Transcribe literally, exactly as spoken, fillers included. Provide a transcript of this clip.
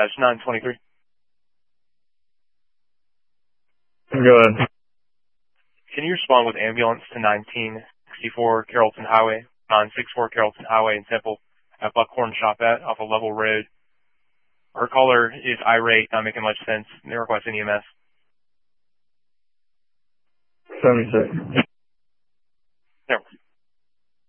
dispatch nine twenty-three. Go ahead. Can you respond with ambulance to nineteen sixty-four Carrollton Highway, nine sixty-four Carrollton Highway in Temple at Buckhorn Shopette off of Level Road? Our caller is irate, not making much sense. They request an E M S. seventy-six.